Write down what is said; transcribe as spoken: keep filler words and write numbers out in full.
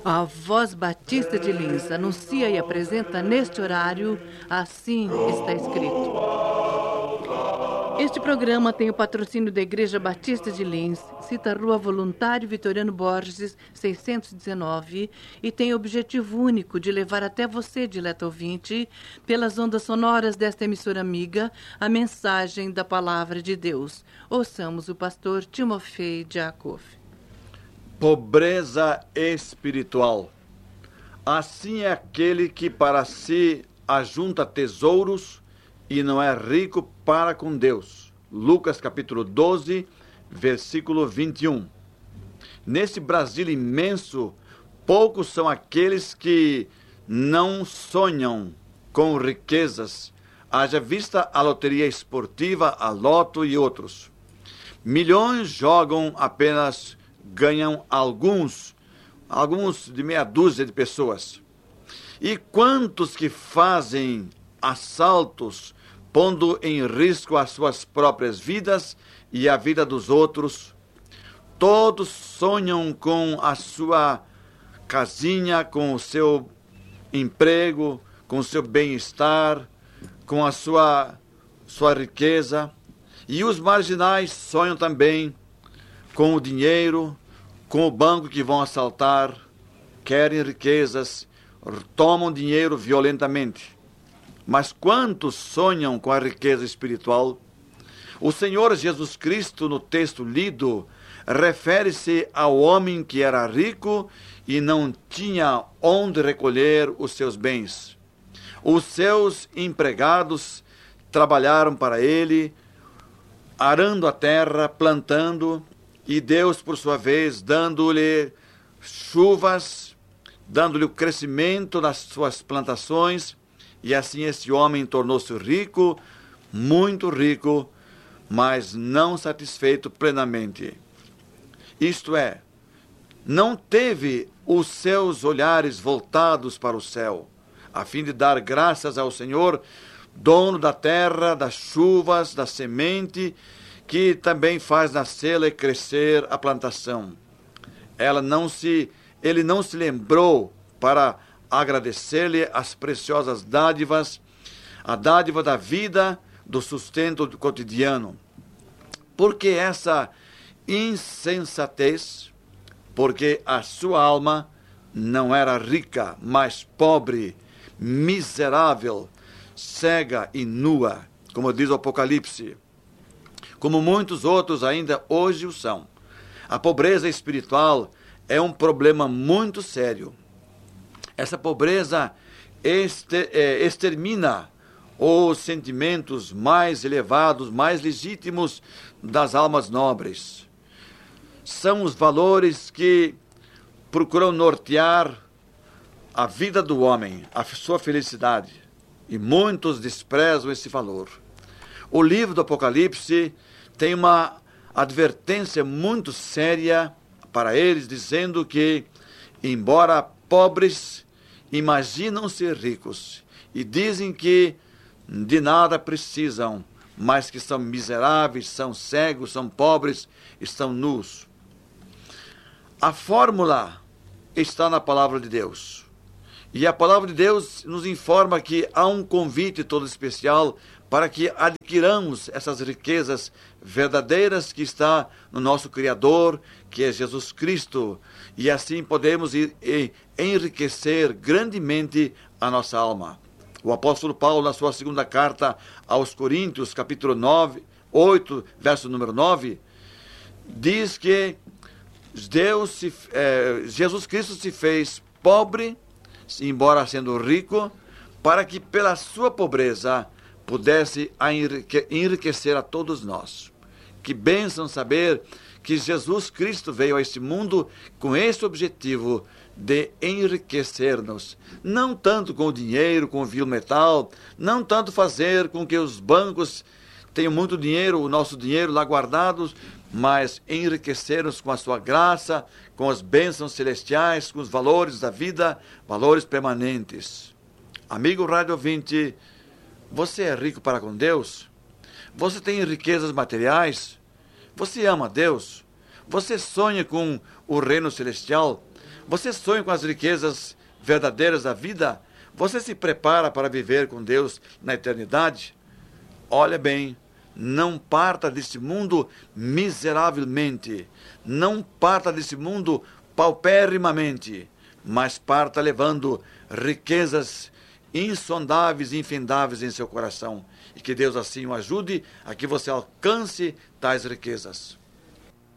A Voz Batista de Lins anuncia e apresenta neste horário Assim Está Escrito. Este programa tem o patrocínio da Igreja Batista de Lins, cita Rua Voluntário Vitoriano Borges, seiscentos e dezenove, e tem o objetivo único de levar até você, dileto ouvinte, pelas ondas sonoras desta emissora amiga, a mensagem da Palavra de Deus. Ouçamos o pastor Timofei Jacob. Pobreza espiritual. Assim é aquele que para si ajunta tesouros e não é rico para com Deus. Lucas capítulo doze, versículo vinte e um. Nesse Brasil imenso, poucos são aqueles que não sonham com riquezas, haja vista a loteria esportiva, a loto e outros. Milhões jogam, apenas ganham alguns, alguns de meia dúzia de pessoas. E quantos que fazem assaltos, pondo em risco as suas próprias vidas e a vida dos outros? Todos sonham com a sua casinha, com o seu emprego, com o seu bem-estar, com a sua, sua riqueza. E os marginais sonham também com o dinheiro, com o banco que vão assaltar, querem riquezas, tomam dinheiro violentamente. Mas quantos sonham com a riqueza espiritual? O Senhor Jesus Cristo, no texto lido, refere-se ao homem que era rico e não tinha onde recolher os seus bens. Os seus empregados trabalharam para ele, arando a terra, plantando, e Deus, por sua vez, dando-lhe chuvas, dando-lhe o crescimento das suas plantações, e assim esse homem tornou-se rico, muito rico, mas não satisfeito plenamente. Isto é, não teve os seus olhares voltados para o céu, a fim de dar graças ao Senhor, dono da terra, das chuvas, da semente, que também faz nascer e crescer a plantação. Ela não se, ele não se lembrou para agradecer-lhe as preciosas dádivas, a dádiva da vida, do sustento do cotidiano. Por que essa insensatez? Porque a sua alma não era rica, mas pobre, miserável, cega e nua, como diz o Apocalipse, como muitos outros ainda hoje o são. A pobreza espiritual é um problema muito sério. Essa pobreza extermina os sentimentos mais elevados, mais legítimos das almas nobres. São os valores que procuram nortear a vida do homem, a sua felicidade. E muitos desprezam esse valor. O livro do Apocalipse tem uma advertência muito séria para eles, dizendo que, embora pobres, imaginam ser ricos e dizem que de nada precisam, mas que são miseráveis, são cegos, são pobres, estão nus. A fórmula está na palavra de Deus. E a palavra de Deus nos informa que há um convite todo especial para que adquiramos essas riquezas verdadeiras que está no nosso Criador, que é Jesus Cristo, e assim podemos ir, ir, enriquecer grandemente a nossa alma. O apóstolo Paulo, na sua segunda carta aos Coríntios, capítulo nove, oito, verso número nove, diz que Deus se, eh, Jesus Cristo se fez pobre, embora sendo rico, para que pela sua pobreza pudesse enriquecer a todos nós. Que bênção saber que Jesus Cristo veio a este mundo com esse objetivo de enriquecer-nos. Não tanto com o dinheiro, com o vil metal, não tanto fazer com que os bancos tenham muito dinheiro, o nosso dinheiro lá guardado, mas enriquecer-nos com a sua graça, com as bênçãos celestiais, com os valores da vida, valores permanentes. Amigo rádio ouvinte, você é rico para com Deus? Você tem riquezas materiais? Você ama Deus? Você sonha com o reino celestial? Você sonha com as riquezas verdadeiras da vida? Você se prepara para viver com Deus na eternidade? Olha bem, não parta desse mundo miseravelmente, não parta desse mundo paupérrimamente, mas parta levando riquezas insondáveis e infindáveis em seu coração. E que Deus assim o ajude a que você alcance tais riquezas.